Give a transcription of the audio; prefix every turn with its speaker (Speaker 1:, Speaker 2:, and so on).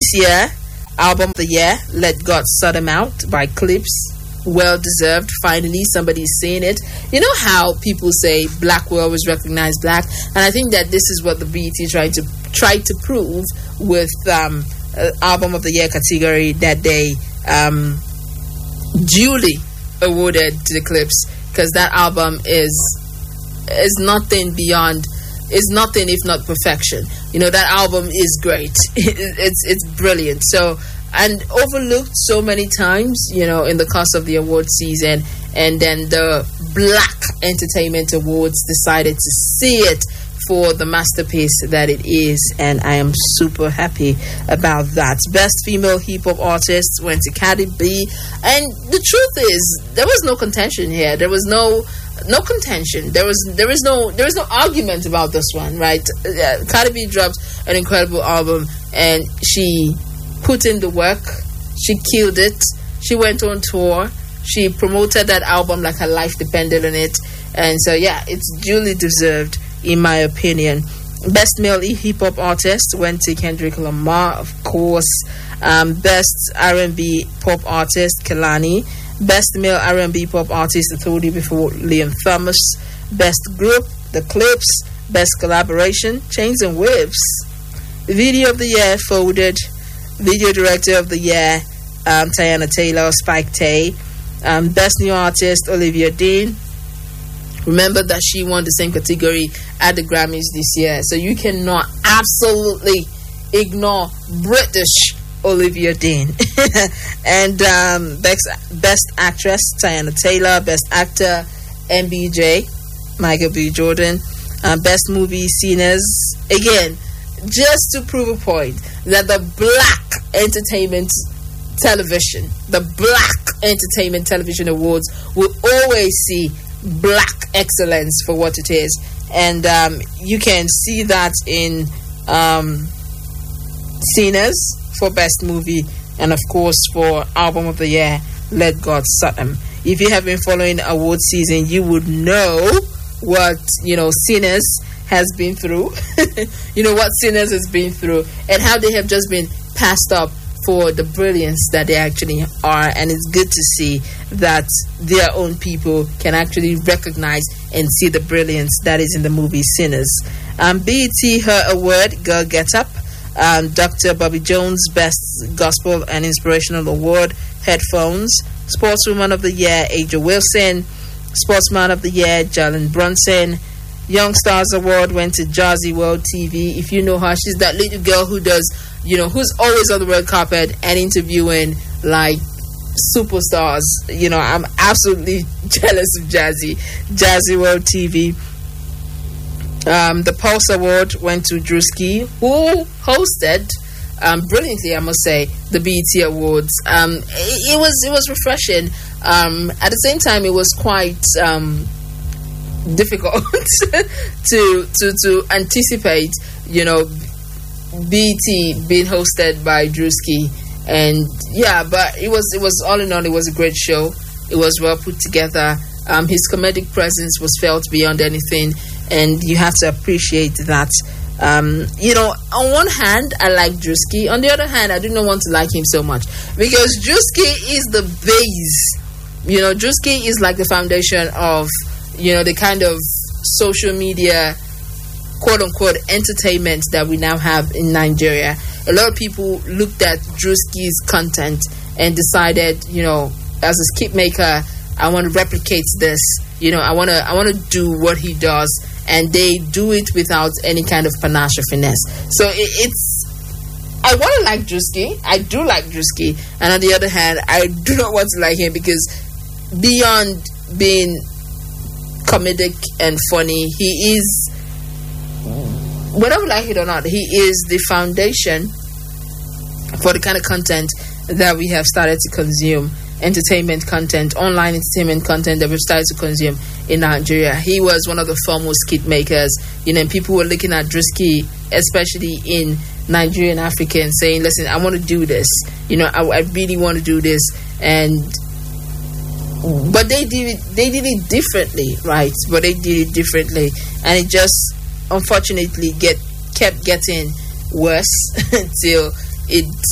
Speaker 1: year, album of the year, Let God Sort 'Em Out by Clips. Well deserved. Finally, somebody's saying it. You know how people say black will always recognize black, and I think that this is what the BET tried to prove with album of the year category that they duly awarded to the Clips, because that album is nothing beyond, is nothing if not perfection. You know, that album is great. It's brilliant. So, and overlooked so many times, you know, in the course of the award season, and then the Black Entertainment Awards decided to see it for the masterpiece that it is, and I am super happy about that. Best Female Hip Hop Artist went to Cardi B, and the truth is there was no contention here. There was no contention. There is no argument about this one, right? Cardi B dropped an incredible album, and she put in the work. She killed it. She went on tour. She promoted that album like her life depended on it, and so yeah, it's duly deserved in my opinion. Best Male Hip Hop Artist went to Kendrick Lamar, of course. Best R&B Pop Artist, Kehlani. Best Male R&B Pop Artist, I told you before, Liam Thomas. Best Group, The Clips. Best Collaboration, Chains and Waves. Video of the Year, Folded. Video Director of the Year, Teyana Taylor, Spike Tay. Best New Artist, Olivia Dean. Remember that she won the same category at the Grammys this year, so you cannot absolutely ignore British Olivia Dean. And best Actress, Teyana Taylor. Best Actor, MBJ, Michael B. Jordan. Best Movie, Sinners. Again, just to prove a point that the Black Entertainment Television Awards will always see black excellence for what it is, and you can see that in Sinners for Best Movie, and of course for Album of the Year, Let God Sort 'Em. If you have been following award season, you would know what, you know, Sinners has been through. You know what Sinners has been through, and how they have just been passed up for the brilliance that they actually are. And it's good to see that their own people can actually recognize and see the brilliance that is in the movie Sinners. BET Her Award, Girl Get Up. Dr. Bobby Jones, Best Gospel and Inspirational Award, Headphones. Sportswoman of the Year, Aja Wilson. Sportsman of the Year, Jalen Brunson. Young Stars Award went to Jazzy World TV. If you know her, she's that little girl who does, you know, who's always on the red carpet and interviewing like superstars. You know, I'm absolutely jealous of Jazzy World TV. The Pulse Award went to Drewski, who hosted brilliantly, I must say, the BET Awards. It was refreshing. At the same time, it was quite difficult to anticipate, you know, BET being hosted by Drewski, and yeah, but it was all in all, it was a great show. It was well put together. His comedic presence was felt beyond anything, and you have to appreciate that. You know, on one hand, I like Drewski. On the other hand, I do not want to like him so much, because Drewski is the base. You know, Drewski is like the foundation of, you know, the kind of social media, quote unquote, entertainment that we now have in Nigeria. A lot of people looked at Drewski's content and decided, you know, as a skit maker, I want to replicate this. You know, I want to do what he does, and they do it without any kind of panache or finesse. So I want to like Drewski. I do like Drewski, and on the other hand, I do not want to like him, because beyond being comedic and funny, he is, whether we like it or not, he is the foundation for the kind of content that we have started to consume. Entertainment content, online entertainment content that we've started to consume in Nigeria. He was one of the foremost skit makers, you know, and people were looking at Drewski, especially in Nigeria and Africa, and saying, listen, I want to do this, you know, I really want to do this. But they did it differently, right? But they did it differently, and it just unfortunately kept getting worse until it